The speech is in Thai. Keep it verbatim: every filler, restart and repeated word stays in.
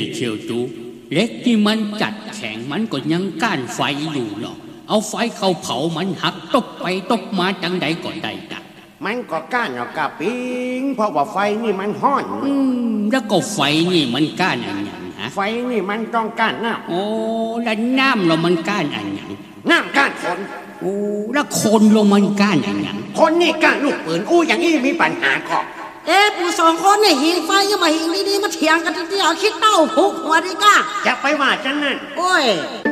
เชียวจูเล็กที่มันจัดแข็งมันก็ยังก้านไฟอยู่หรอกเอาไฟเข้าเผามันหักตกไปตกมาจังใดก็ได้จ้ะมันก็ก้านออกกะปิงเพราะว่าไฟนี่มันห้อนอืมแล้วก็ไฟนี่มันก้านอันยังฮะไฟนี่มันต้องก้านน้ำโอ้แล้วน้ำเรามันก้านอันยังน้ำก้านฝนโอ้แล้วคนลงมันก้านอันยังคนนี่ก้านลูกปืนอู้อย่างนี้มีปัญหาก็เอ๊ะผู้สองคนเนี่ยหิงไฟยังมาหิงดีๆมาเถียงกันทีเดียวคิดเต้าพุกหัวดิก้าจะไปว่าจังนั่นโอ้ย